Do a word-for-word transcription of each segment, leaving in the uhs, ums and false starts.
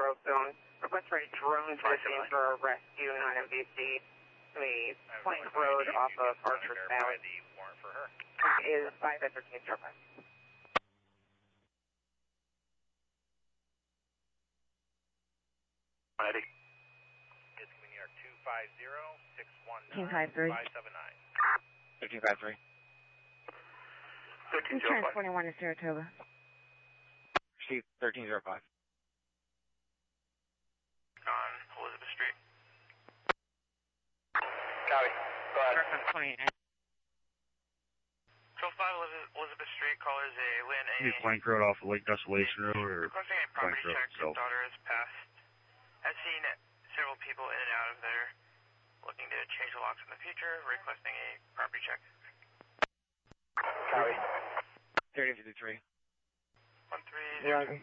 Grove Zone. Request for a drone searching for a rescue on M V C. The Plank Road off of Archer's Valley. The warrant for her. Is five at thirteen Sherpa. Ready. It's New York two five zero, six one nine, five seven nine. thirteen five three. thirteen zero five. twenty-one to Saratoga. Receive thirteen zero five. On Elizabeth Street. Copy. Go ahead. twenty-nine. twelve five Elizabeth Street, callers a Lynn A. Maybe Plank Road off of Lake Desolation Road or requesting a property Plank Road check. itself. Daughter has passed. I've seen several people in and out of there looking to change the locks in the future, requesting a property check. Copy. thirty fifty-three. one three zero two.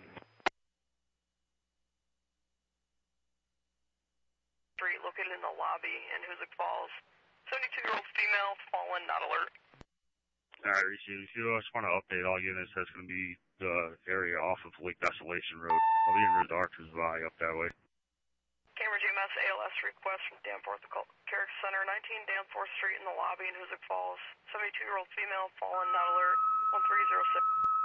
Street located in the lobby in Hoosick Falls. seventy-two-year-old female, fallen, not alert. Alright, received. If you just want to update all units, that's going to be the area off of Lake Desolation Road. I'll be in Road Archers Valley up that way. Cambridge E M S A L S request from Danforth Carrick Center, nineteen Danforth Street in the lobby in Hoosick Falls. seventy-two-year-old female, fallen, not alert. one three zero six.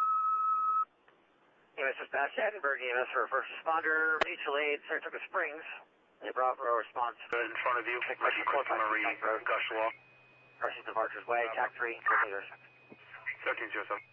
U S Dispatch, Edinburgh, E M S for first responder, mutual aid, Saratoga Springs. They brought for a response. In front of you, Rescue Corporal Marie Gushua. Rushing to Archer's Way, T A C three, thirteen zero six. thirteen zero seven.